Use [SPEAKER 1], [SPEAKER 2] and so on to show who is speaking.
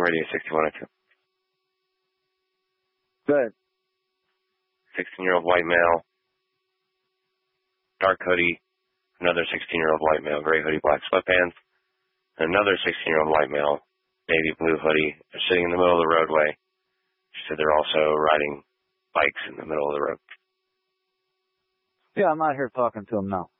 [SPEAKER 1] Radio 6102.
[SPEAKER 2] Good.
[SPEAKER 1] 16-year-old white male, dark hoodie, another 16-year-old white male, gray hoodie, black sweatpants, and another 16-year-old white male, navy blue hoodie. They're sitting in the middle of the roadway. She said they're also riding bikes in the middle of the road.
[SPEAKER 2] Yeah, I'm out here talking to him now.